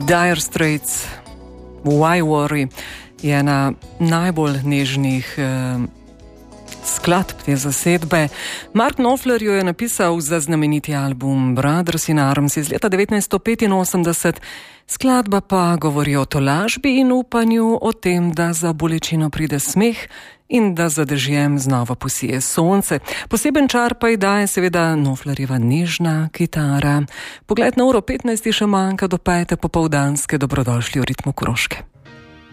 Dire Straits, Why Worry je ena najbolj nežnih skladb te zasedbe. Mark Knopfler jo je napisal za znameniti album Brothers in Arms iz leta 1985. Skladba pa govori o tolažbi in upanju, o tem, da za bolečino pride smeh in da za dežjem znova posije sonce. Poseben čar pa ji daje seveda Knopflerjeva nežna kitara. Pogled na uro 15 še manjka do 5. popoldanske. Dobrodošli v Ritmu Koroške.